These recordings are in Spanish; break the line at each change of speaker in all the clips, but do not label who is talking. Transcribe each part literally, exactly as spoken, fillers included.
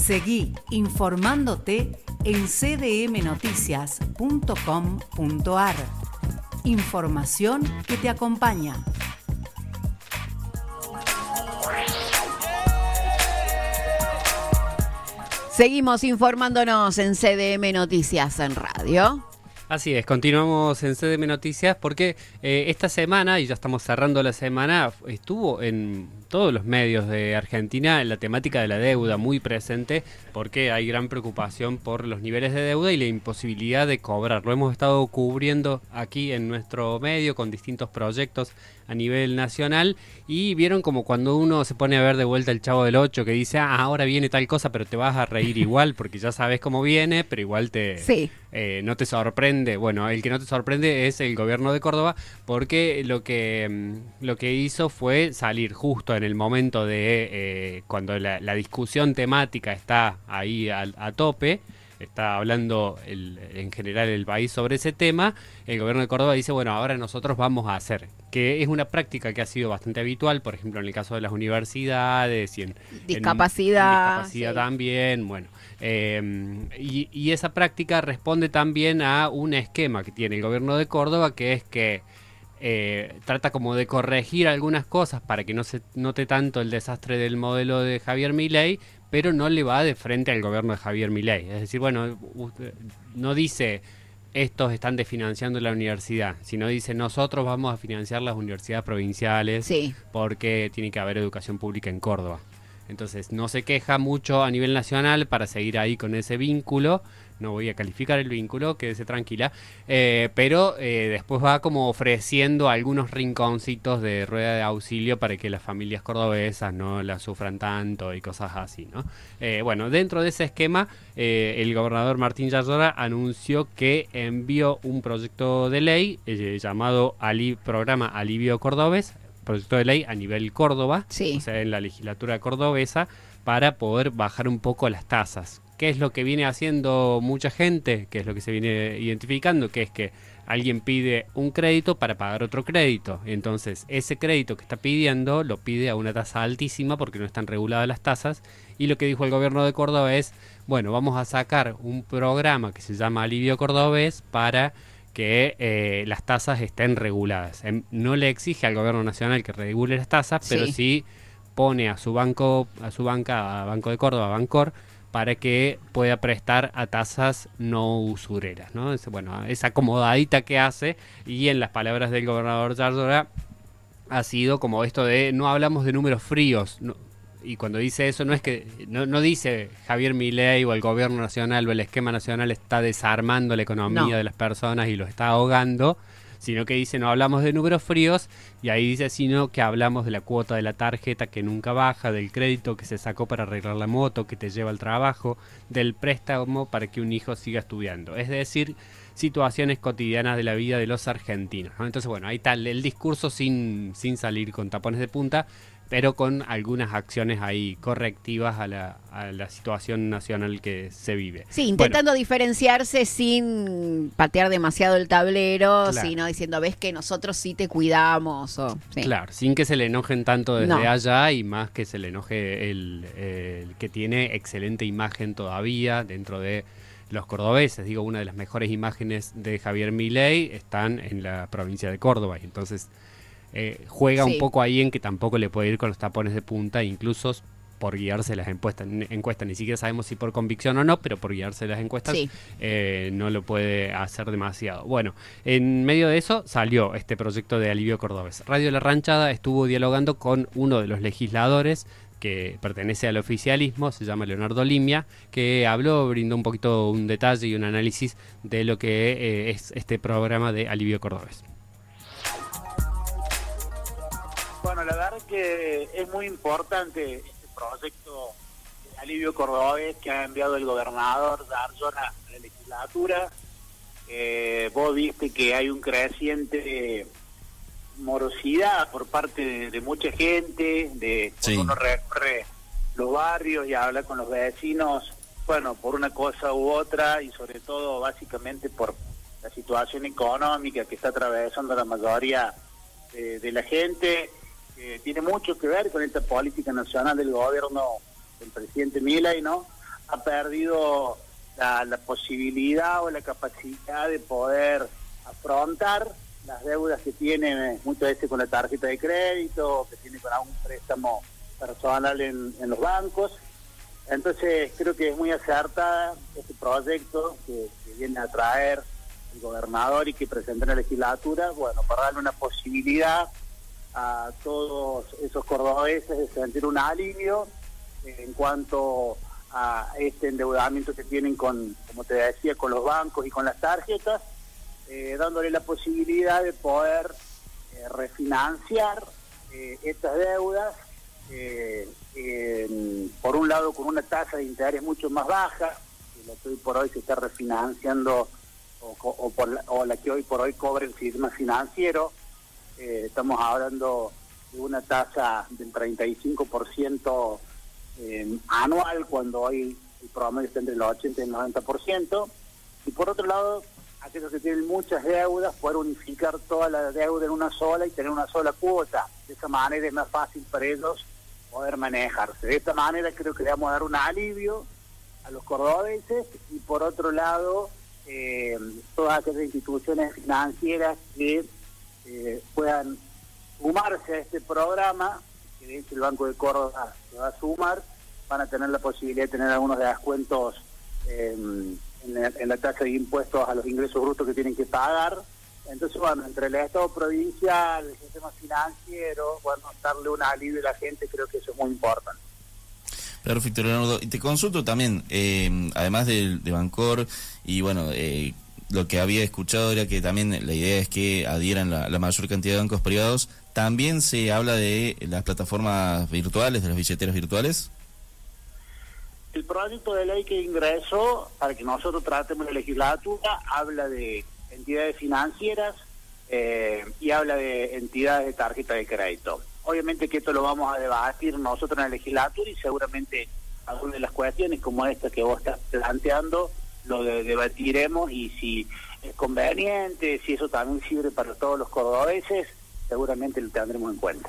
Seguí informándote en c d m noticias punto com punto a r. Información que te acompaña. Seguimos informándonos en C D M Noticias en Radio.
Así es, continuamos en C D M Noticias porque eh, esta semana, y ya estamos cerrando la semana, estuvo en todos los medios de Argentina la temática de la deuda muy presente, porque hay gran preocupación por los niveles de deuda y la imposibilidad de cobrar. Lo hemos estado cubriendo aquí en nuestro medio con distintos proyectos a nivel nacional, y vieron como cuando uno se pone a ver de vuelta el Chavo del Ocho, que dice, ah, ahora viene tal cosa, pero te vas a reír igual porque ya sabes cómo viene, pero igual te
sí.
eh, no te sorprende. Bueno, el que no te sorprende es el gobierno de Córdoba, porque lo que, lo que hizo fue salir justo en el momento de eh, cuando la, la discusión temática está ahí a, a tope. Está hablando el, en general el país sobre ese tema. El gobierno de Córdoba dice, bueno, ahora nosotros vamos a hacer, que es una práctica que ha sido bastante habitual, por ejemplo, en el caso de las universidades y en
discapacidad,
en discapacidad sí. También, bueno, eh, y, y esa práctica responde también a un esquema que tiene el gobierno de Córdoba, que es que Eh, trata como de corregir algunas cosas para que no se note tanto el desastre del modelo de Javier Milei, pero no le va de frente al gobierno de Javier Milei. Es decir, bueno, usted no dice estos están desfinanciando la universidad, sino dice nosotros vamos a financiar las universidades provinciales, sí, porque tiene que haber educación pública en Córdoba. Entonces no se queja mucho a nivel nacional para seguir ahí con ese vínculo. No voy a calificar el vínculo, quédese tranquila, eh, pero eh, después va como ofreciendo algunos rinconcitos de rueda de auxilio para que las familias cordobesas no la sufran tanto y cosas así, ¿no? Eh, bueno, dentro de ese esquema, eh, el gobernador Martín Yarlora anunció que envió un proyecto de ley eh, llamado Ali, Programa Alivio Cordobés, proyecto de ley a nivel Córdoba, sí, o sea, en la legislatura cordobesa, para poder bajar un poco las tasas. ¿Qué es lo que viene haciendo mucha gente? ¿Qué es lo que se viene identificando? Que es que alguien pide un crédito para pagar otro crédito. Entonces, ese crédito que está pidiendo lo pide a una tasa altísima porque no están reguladas las tasas. Y lo que dijo el gobierno de Córdoba es, bueno, vamos a sacar un programa que se llama Alivio Cordobés para que eh, las tasas estén reguladas. No le exige al gobierno nacional que regule las tasas, sí, pero sí pone a su banco, a su banca, a Banco de Córdoba, Bancor, para que pueda prestar a tasas no usureras, ¿no? Es, bueno, esa acomodadita que hace, y en las palabras del gobernador Yarlora ha sido como esto de no hablamos de números fríos, no, y cuando dice eso no es que no, no dice Javier Milei o el gobierno nacional o el esquema nacional está desarmando la economía no. de las personas y lo está ahogando, sino que dice no hablamos de números fríos, y ahí dice sino que hablamos de la cuota de la tarjeta que nunca baja, del crédito que se sacó para arreglar la moto que te lleva al trabajo, del préstamo para que un hijo siga estudiando. Es decir, situaciones cotidianas de la vida de los argentinos, ¿no? Entonces, bueno, ahí está el discurso sin, sin salir con tapones de punta, pero con algunas acciones ahí correctivas a la, a la situación nacional que se vive.
Sí, intentando bueno, diferenciarse sin patear demasiado el tablero, claro, sino diciendo, ves que nosotros sí te cuidamos. O, sí.
Claro, sin que se le enojen tanto desde no. allá, y más que se le enoje el, el que tiene excelente imagen todavía dentro de los cordobeses. Digo, una de las mejores imágenes de Javier Milei están en la provincia de Córdoba, y entonces Eh, juega sí. un poco ahí en que tampoco le puede ir con los tapones de punta, incluso por guiarse las encuestas, encuestas. Ni siquiera sabemos si por convicción o no, pero por guiarse las encuestas sí. eh, no lo puede hacer demasiado. Bueno, en medio de eso salió este proyecto de Alivio Cordobés. Radio La Ranchada estuvo dialogando con uno de los legisladores que pertenece al oficialismo, se llama Leonardo Limia, que habló, brindó un poquito un detalle y un análisis de lo que eh, es este programa de Alivio Cordobés.
Bueno, la verdad es que es muy importante este proyecto de Alivio Cordobés que ha enviado el gobernador Yarlora a la legislatura. Eh, vos viste que hay un creciente morosidad por parte de, de mucha gente, de sí. cuando uno recorre los barrios y habla con los vecinos, bueno, por una cosa u otra, y sobre todo básicamente por la situación económica que está atravesando la mayoría de, de la gente. Eh, tiene mucho que ver con esta política nacional del gobierno del presidente Milei, ¿no? ha perdido la, la posibilidad o la capacidad de poder afrontar las deudas que tiene muchas veces con la tarjeta de crédito, que tiene con algún préstamo personal en, en los bancos. Entonces creo que es muy acertada este proyecto que, que viene a traer el gobernador y que presenta en la legislatura, bueno, para darle una posibilidad a todos esos cordobeses de sentir un alivio eh, en cuanto a este endeudamiento que tienen con, como te decía, con los bancos y con las tarjetas, eh, dándole la posibilidad de poder eh, refinanciar eh, estas deudas, eh, eh, por un lado con una tasa de interés mucho más baja, que la que hoy por hoy se está refinanciando o, o, por la, o la que hoy por hoy cobra el sistema financiero. Eh, estamos hablando de una tasa del treinta y cinco por ciento eh, anual, cuando hoy el promedio está entre el ochenta y el noventa por ciento. Y por otro lado, aquellos que tienen muchas deudas, poder unificar toda la deuda en una sola y tener una sola cuota. De esa manera es más fácil para ellos poder manejarse. De esta manera creo que le vamos a dar un alivio a los cordobeses y por otro lado eh, todas aquellas instituciones financieras que eh, puedan sumarse a este programa, que de hecho el Banco de Córdoba se va a sumar, van a tener la posibilidad de tener algunos descuentos eh, en, la, en la tasa de impuestos a los ingresos brutos que tienen que pagar. Entonces, bueno, entre el Estado provincial, el sistema financiero, bueno, darle un alivio a la gente, creo que eso es muy importante.
Perfecto, Leonardo. Y te consulto también, eh, además de, de Bancor, y bueno, eh, lo que había escuchado era que también la idea es que adhieran la, la mayor cantidad de bancos privados. ¿También se habla de las plataformas virtuales, de las billeteras virtuales?
El proyecto de ley que ingresó, para que nosotros tratemos la legislatura, habla de entidades financieras eh, y habla de entidades de tarjeta de crédito. Obviamente que esto lo vamos a debatir nosotros en la legislatura y seguramente algunas de las cuestiones como esta que vos estás planteando lo de, debatiremos, y si es conveniente, si eso también sirve para todos los cordobeses, seguramente lo tendremos en cuenta.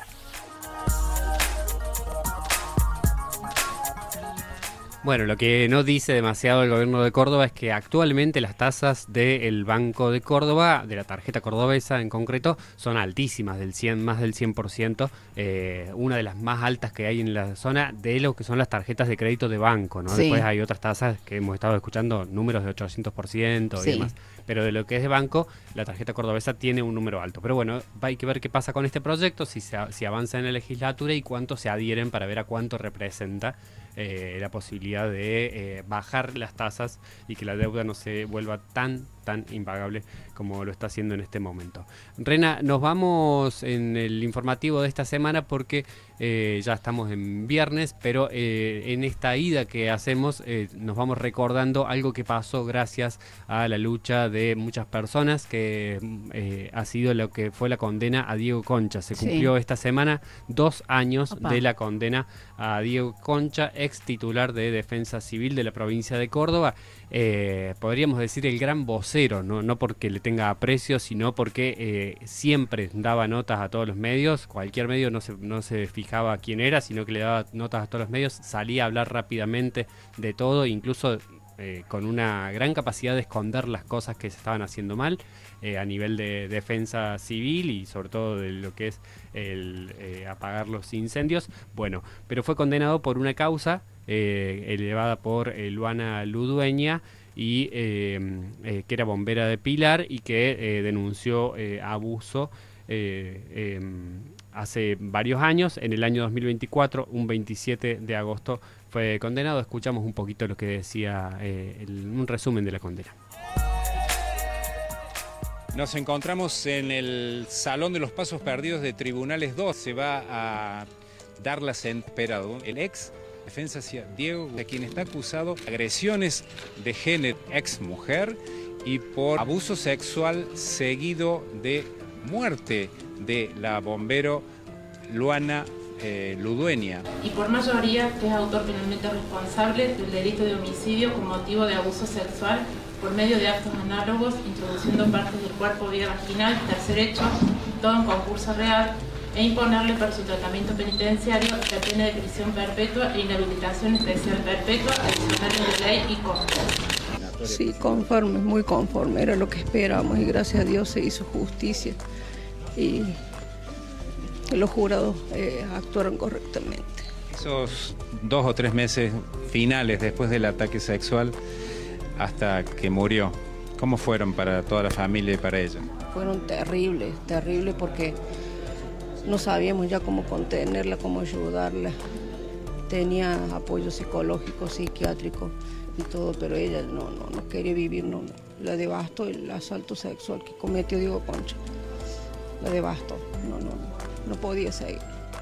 Bueno, lo que no dice demasiado el gobierno de Córdoba es que actualmente las tasas del Banco de Córdoba, de la tarjeta cordobesa en concreto, son altísimas, del cien, más del cien por ciento, eh, una de las más altas que hay en la zona de lo que son las tarjetas de crédito de banco, ¿no? Sí. Después hay otras tasas que hemos estado escuchando, números de ochocientos por ciento sí. y demás. Pero de lo que es de banco, la tarjeta cordobesa tiene un número alto. Pero bueno, hay que ver qué pasa con este proyecto, si, se, si avanza en la legislatura y cuánto se adhieren para ver a cuánto representa eh, la posibilidad de eh, bajar las tasas y que la deuda no se vuelva tan, tan impagable como lo está haciendo en este momento. Rena, nos vamos en el informativo de esta semana porque eh, ya estamos en viernes, pero eh, en esta ida que hacemos eh, nos vamos recordando algo que pasó gracias a la lucha de muchas personas, que eh, ha sido lo que fue la condena a Diego Concha. Se cumplió sí. esta semana dos años Opa. de la condena a Diego Concha, ex titular de Defensa Civil de la provincia de Córdoba. Eh, podríamos decir el gran vocero, no, no porque le tenga aprecio, sino porque eh, siempre daba notas a todos los medios. Cualquier medio no se, no se fijaba quién era, sino que le daba notas a todos los medios, salía a hablar rápidamente de todo, incluso eh, con una gran capacidad de esconder las cosas que se estaban haciendo mal eh, a nivel de defensa civil y sobre todo de lo que es el eh, apagar los incendios. Bueno, pero fue condenado por una causa Eh, elevada por eh, Luana Ludueña, y eh, eh, que era bombera de Pilar y que eh, denunció eh, abuso eh, eh, hace varios años. En el año dos mil veinticuatro, un veintisiete de agosto, fue condenado. Escuchamos un poquito lo que decía, eh, el, un resumen de la condena.
Nos encontramos en el Salón de los Pasos Perdidos de Tribunales dos. Se va a dar la sentencia. El ex defensa hacia Diego, de quien está acusado de agresiones de género, ex mujer, y por abuso sexual seguido de muerte de la bombero Luana eh, Ludueña.
Y por mayoría que es autor penalmente responsable del delito de homicidio con motivo de abuso sexual por medio de actos análogos, introduciendo partes del cuerpo vía vaginal. Tercer hecho, todo en concurso real, e imponerle para su tratamiento penitenciario la pena de prisión perpetua e inhabilitación especial perpetua, adicionales de ley y conforme.
Sí, conforme, muy conforme, era lo que esperábamos y gracias a Dios se hizo justicia y los jurados eh, actuaron correctamente.
Esos dos o tres meses finales después del ataque sexual hasta que murió, ¿cómo fueron para toda la familia y para ella?
Fueron terribles, terribles porque no sabíamos ya cómo contenerla, cómo ayudarla. Tenía apoyo psicológico, psiquiátrico y todo, pero ella no, no, no quería vivir, no, la devastó el asalto sexual que cometió Diego Concha. La devastó, no, no, no podía seguir.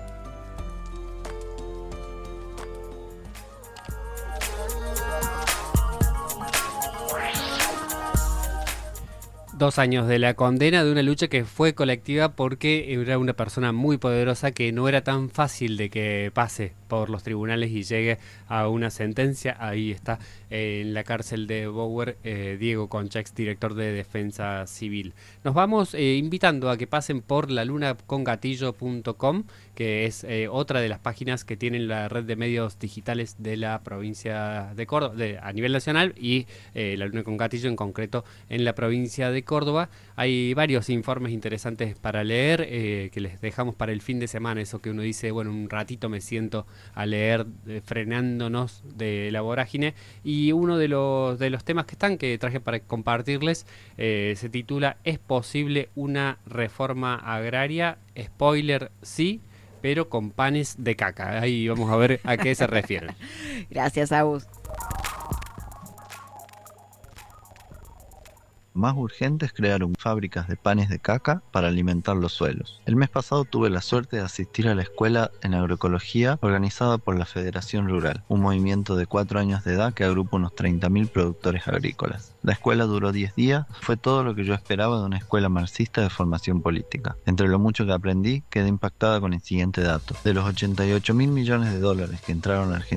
Dos años de la condena de una lucha que fue colectiva porque era una persona muy poderosa que no era tan fácil de que pase por los tribunales y llegue a una sentencia. Ahí está eh, en la cárcel de Bower, eh, Diego Concha, ex director de Defensa Civil. Nos vamos eh, invitando a que pasen por la luna con gatillo punto com, que es eh, otra de las páginas que tienen la red de medios digitales de la provincia de Córdoba, de, a nivel nacional, y eh, la Luna con Gatillo en concreto en la provincia de Córdoba. Hay varios informes interesantes para leer eh, que les dejamos para el fin de semana, eso que uno dice, bueno, un ratito me siento a leer eh, frenándonos de la vorágine, y uno de los, de los temas que están, que traje para compartirles, eh, se titula ¿Es posible una reforma agraria? Spoiler, sí, pero con panes de caca. Ahí vamos a ver a qué se refieren.
Gracias, Agus.
Más urgente es crear un, fábricas de panes de caca para alimentar los suelos. El mes pasado tuve la suerte de asistir a la escuela en agroecología organizada por la Federación Rural, un movimiento de cuatro años de edad que agrupa unos treinta mil productores agrícolas. La escuela duró diez días, fue todo lo que yo esperaba de una escuela marxista de formación política. Entre lo mucho que aprendí, quedé impactada con el siguiente dato. De los ochenta y ocho mil millones de dólares que entraron a Argentina,